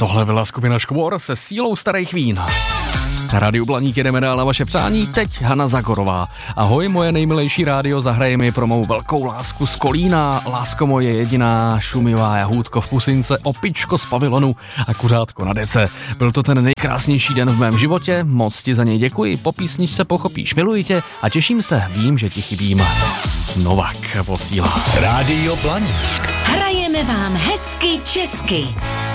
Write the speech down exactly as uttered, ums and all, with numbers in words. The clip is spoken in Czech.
tohle byla skupina Škvor se sílou starých vín. Na Rádiu Blaník jedeme dál na vaše přání, teď Hana Zagorová. Ahoj, moje nejmilejší rádio, zahraje mi pro mou velkou lásku z Kolína. Lásko moje jediná, šumivá jahůdko v pusince, opičko z pavilonu a kuřátko na dece. Byl to ten nejkrásnější den v mém životě, moc ti za něj děkuji, po písničce pochopíš, miluji tě a těším se, vím, že ti chybím. Novak posílá. Rádio Blaník. Hrajeme vám hezky česky.